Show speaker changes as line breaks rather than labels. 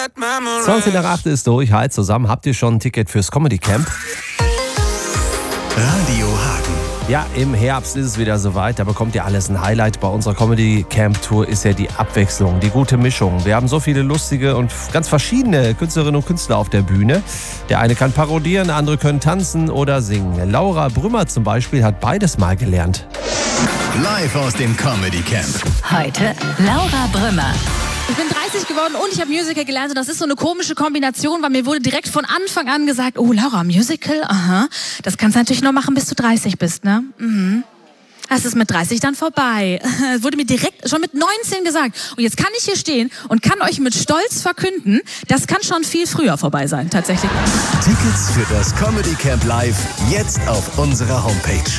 20 nach 8 ist durch. Hi zusammen. Habt ihr schon ein Ticket fürs Comedy Camp?
Radio Hagen.
Ja, im Herbst ist es wieder soweit. Da bekommt ihr alles ein Highlight. Bei unserer Comedy Camp Tour ist ja die Abwechslung, die gute Mischung. Wir haben so viele lustige und ganz verschiedene Künstlerinnen und Künstler auf der Bühne. Der eine kann parodieren, andere können tanzen oder singen. Laura Brümmer zum Beispiel hat beides mal gelernt.
Live aus dem Comedy Camp.
Heute Laura Brümmer.
Ich bin 30 geworden und ich habe Musical gelernt und das ist so eine komische Kombination, weil mir wurde direkt von Anfang an gesagt, oh Laura, Musical, aha, das kannst du natürlich nur machen, bis du 30 bist, ne? Mhm. Das ist mit 30 dann vorbei. Das wurde mir direkt schon mit 19 gesagt. Und jetzt kann ich hier stehen und kann euch mit Stolz verkünden, das kann schon viel früher vorbei sein, tatsächlich.
Tickets für das Comedy Camp Live jetzt auf unserer Homepage.